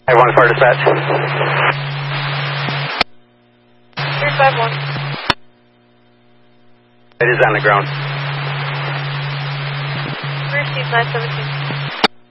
1 for dispatch. 351. It is on the ground. Received 917.